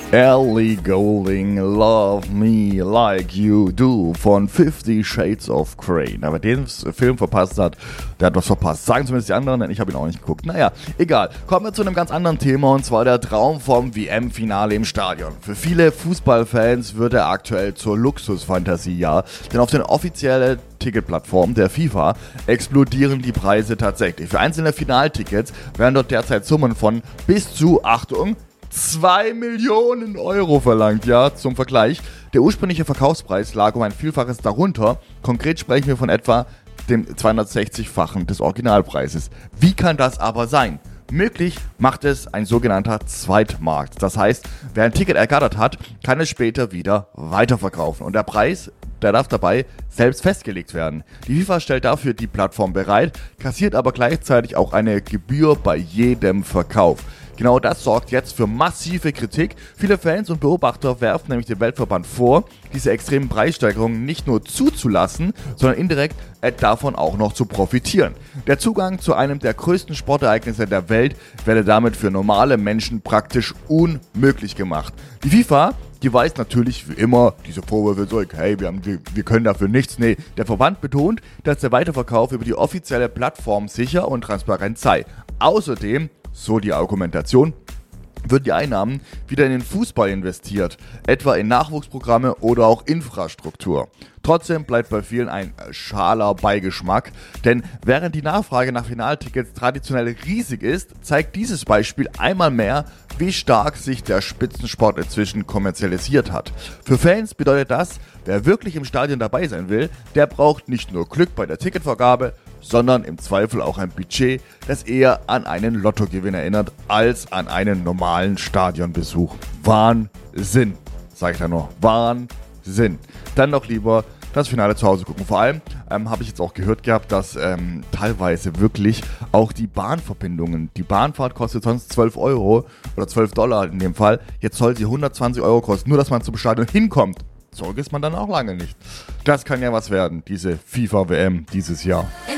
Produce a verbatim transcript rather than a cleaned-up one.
Ellie Goulding, Love Me Like You Do von Fifty Shades of Grey. Na, wer den Film verpasst hat, der hat was verpasst. Sagen zumindest die anderen, denn ich habe ihn auch nicht geguckt. Naja, egal. Kommen wir zu einem ganz anderen Thema, und zwar der Traum vom W M-Finale im Stadion. Für viele Fußballfans wird er aktuell zur Luxusfantasie, ja. Denn auf den offiziellen Ticketplattformen der FIFA explodieren die Preise tatsächlich. Für einzelne Finaltickets werden dort derzeit Summen von bis zu, Achtung, zwei Millionen Euro verlangt, ja, zum Vergleich. Der ursprüngliche Verkaufspreis lag um ein Vielfaches darunter. Konkret sprechen wir von etwa dem zweihundertsechzig-fachen des Originalpreises. Wie kann das aber sein? Möglich macht es ein sogenannter Zweitmarkt. Das heißt, wer ein Ticket ergattert hat, kann es später wieder weiterverkaufen. Und der Preis, der darf dabei selbst festgelegt werden. Die FIFA stellt dafür die Plattform bereit, kassiert aber gleichzeitig auch eine Gebühr bei jedem Verkauf. Genau das sorgt jetzt für massive Kritik. Viele Fans und Beobachter werfen nämlich dem Weltverband vor, diese extremen Preissteigerungen nicht nur zuzulassen, sondern indirekt davon auch noch zu profitieren. Der Zugang zu einem der größten Sportereignisse der Welt werde damit für normale Menschen praktisch unmöglich gemacht. Die FIFA, die weist natürlich wie immer diese Vorwürfe zurück. Hey, wir, haben, wir, wir können dafür nichts. Nee, der Verband betont, dass der Weiterverkauf über die offizielle Plattform sicher und transparent sei. Außerdem, so die Argumentation, würden die Einnahmen wieder in den Fußball investiert, etwa in Nachwuchsprogramme oder auch Infrastruktur. Trotzdem bleibt bei vielen ein schaler Beigeschmack, denn während die Nachfrage nach Finaltickets traditionell riesig ist, zeigt dieses Beispiel einmal mehr, wie stark sich der Spitzensport inzwischen kommerzialisiert hat. Für Fans bedeutet das, wer wirklich im Stadion dabei sein will, der braucht nicht nur Glück bei der Ticketvergabe, sondern im Zweifel auch ein Budget, das eher an einen Lottogewinn erinnert, als an einen normalen Stadionbesuch. Wahnsinn, sage ich da noch. Wahnsinn. Dann doch lieber das Finale zu Hause gucken. Vor allem ähm, habe ich jetzt auch gehört gehabt, dass ähm, teilweise wirklich auch die Bahnverbindungen, die Bahnfahrt kostet sonst zwölf Euro oder zwölf Dollar in dem Fall, jetzt soll sie hundertzwanzig Euro kosten, nur dass man zum Stadion hinkommt. Zurück ist man dann auch lange nicht. Das kann ja was werden, diese FIFA-W M dieses Jahr.